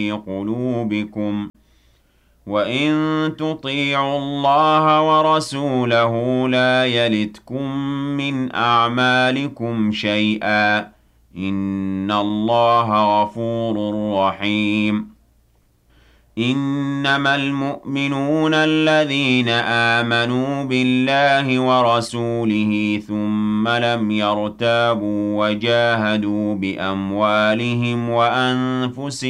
قلوبكم وإن تطيعوا الله ورسوله لا يلتكم من أعمالكم شيئا إن الله غفور رحيم إنما المؤمنون الذين آمنوا بالله ورسوله ثم لم يرتابوا وجاهدوا بأموالهم وأنفسهم